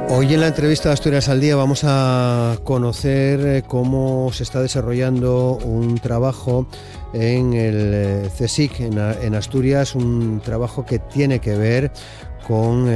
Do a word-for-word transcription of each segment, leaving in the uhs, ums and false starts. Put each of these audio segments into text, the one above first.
Hoy en la entrevista de Asturias al Día vamos a conocer cómo se está desarrollando un trabajo en el CSIC, en Asturias, un trabajo que tiene que ver con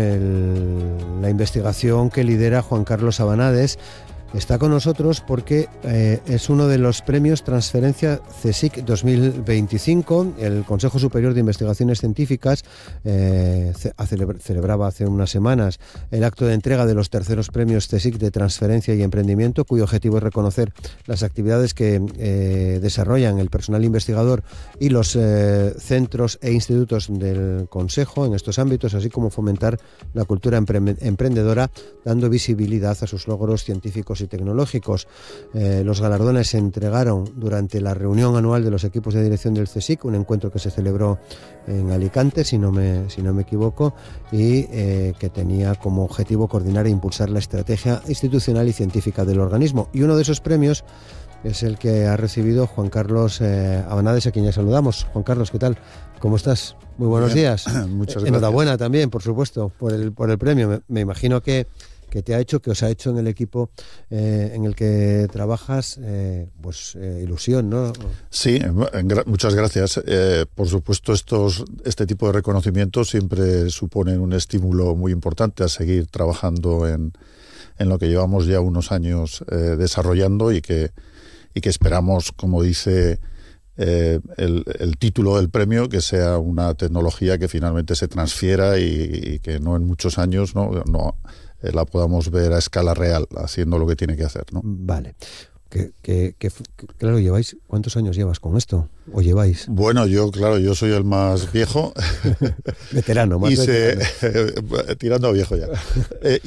el, la investigación que lidera Juan Carlos Abanades. Está con nosotros porque eh, es uno de los premios Transferencia CSIC dos mil veinticinco. El Consejo Superior de Investigaciones Científicas eh, celebraba hace unas semanas el acto de entrega de los terceros premios CSIC de Transferencia y Emprendimiento, cuyo objetivo es reconocer las actividades que eh, desarrollan el personal investigador y los eh, centros e institutos del Consejo en estos ámbitos, así como fomentar la cultura empre- emprendedora, dando visibilidad a sus logros científicos y tecnológicos. Eh, los galardones se entregaron durante la reunión anual de los equipos de dirección del CSIC, un encuentro que se celebró en Alicante, si no me, si no me equivoco, y eh, que tenía como objetivo coordinar e impulsar la estrategia institucional y científica del organismo. Y uno de esos premios es el que ha recibido Juan Carlos eh, Abanades, a quien ya saludamos. Juan Carlos, ¿qué tal? ¿Cómo estás? Muy buenos Bien. días. Muchas gracias. Enhorabuena también, por supuesto, por el, por el premio. Me, me imagino que que te ha hecho, que os ha hecho en el equipo eh, en el que trabajas, eh, pues eh, ilusión, ¿no? Sí, gra- muchas gracias. Eh, por supuesto, estos, este tipo de reconocimientos siempre suponen un estímulo muy importante a seguir trabajando en, en lo que llevamos ya unos años eh, desarrollando y que, y que esperamos, como dice eh, el, el título del premio, que sea una tecnología que finalmente se transfiera y, y que no en muchos años no, no la podamos ver a escala real, haciendo lo que tiene que hacer, ¿no? Vale. Que, que, que, que, claro, lleváis, ¿cuántos años llevas con esto? ¿O lleváis? Bueno, yo, claro, yo soy el más viejo. Veterano, más y veterano. Se, tirando a viejo ya. eh,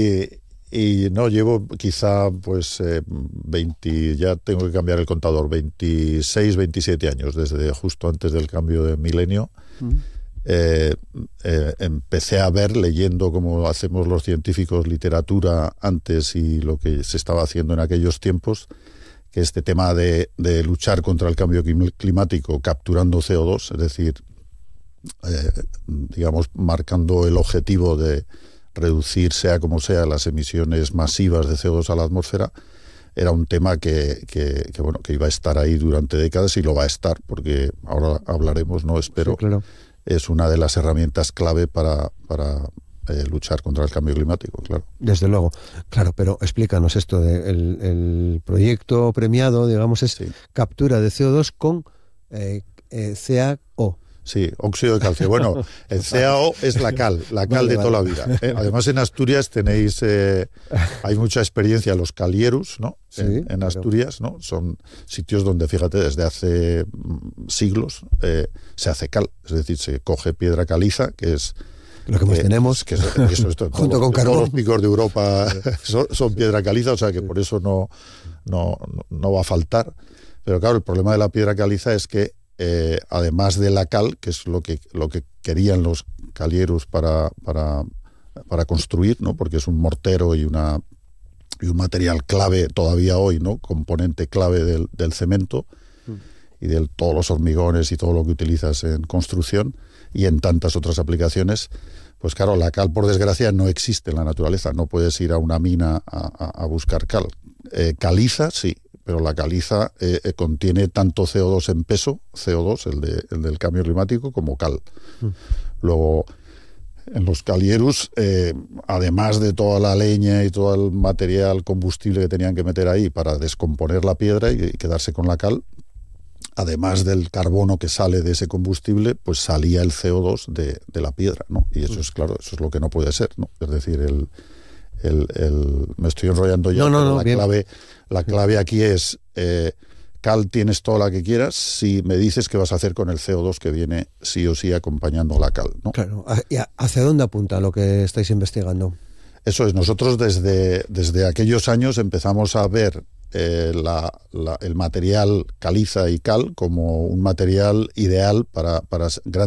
y, y no, llevo quizá, pues, eh, veinte, ya tengo que cambiar el contador, veintiséis, veintisiete años, desde justo antes del cambio de milenio. Mm. Eh, eh, empecé a ver, leyendo como hacemos los científicos literatura antes y lo que se estaba haciendo en aquellos tiempos, que este tema de, de luchar contra el cambio climático capturando C O dos, es decir, eh, digamos, marcando el objetivo de reducir, sea como sea, las emisiones masivas de C O dos a la atmósfera, era un tema que, que, que, bueno, que iba a estar ahí durante décadas y lo va a estar, porque ahora hablaremos, no espero, sí, claro. Es una de las herramientas clave para, para eh, luchar contra el cambio climático, claro. Desde luego, claro, pero explícanos esto de el, el proyecto premiado, digamos, es sí. captura de C O dos con eh, eh, C A O. Sí, óxido de calcio. Bueno, el C A O es la cal, la cal vale, de toda vale. la vida. ¿eh? Además, en Asturias tenéis, eh, hay mucha experiencia, los calierus, ¿no? Sí, en, en Asturias, ¿no? Son sitios donde, fíjate, desde hace siglos eh, se hace cal, es decir, se coge piedra caliza, que es lo que más eh, tenemos, que es, eso, esto, junto todo, con carbón. Todos los picos de Europa son, son piedra caliza, o sea que por eso no, no, no va a faltar. Pero claro, el problema de la piedra caliza es que Eh, además de la cal, que es lo que lo que querían los calierus para para para construir, ¿no? Porque es un mortero y una y un material clave todavía hoy, ¿no? Componente clave del, del cemento y de todos los hormigones y todo lo que utilizas en construcción y en tantas otras aplicaciones. Pues claro, la cal, por desgracia, no existe en la naturaleza. No puedes ir a una mina a, a, a buscar cal. Eh, caliza, sí, pero la caliza eh, eh, contiene tanto C O dos en peso, C O dos, el, de, el del cambio climático, como cal. Mm. Luego, en los calierus, eh, además de toda la leña y todo el material combustible que tenían que meter ahí para descomponer la piedra y, y quedarse con la cal, además del carbono que sale de ese combustible, pues salía el C O dos de, de la piedra, ¿no? Y eso es, claro, eso es lo que no puede ser, ¿no? Es decir, el... El, el, me estoy enrollando ya, no, no, no, la, bien. clave, la clave aquí es eh, cal tienes toda la que quieras si me dices qué vas a hacer con el C O dos que viene sí o sí acompañando la cal, ¿no? Claro. ¿Y hacia dónde apunta lo que estáis investigando? Eso es, nosotros desde, desde aquellos años empezamos a ver eh, la, la, el material caliza y cal como un material ideal para, para grandes